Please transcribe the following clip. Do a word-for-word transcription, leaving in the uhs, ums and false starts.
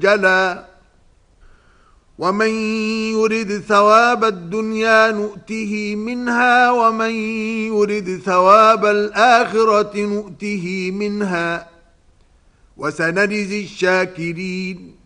مؤجلا ومن يرد ثواب الدنيا نؤته منها ومن يرد ثواب الآخرة نؤته منها وسنجزي الشاكرين